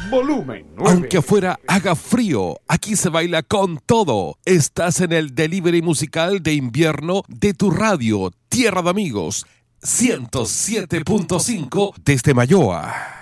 Volumen 9. Aunque afuera haga frío, aquí se baila con todo. Estás en el delivery musical de invierno de tu radio, Tierra de Amigos, 107.5 desde Mayoa.